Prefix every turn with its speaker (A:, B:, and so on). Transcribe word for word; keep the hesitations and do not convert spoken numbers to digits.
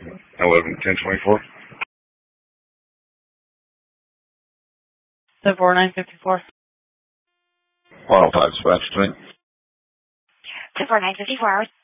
A: eleven ten twenty-four.
B: seven four nine five four.
A: one oh five dispatch tonight.
C: two four nine five four hours.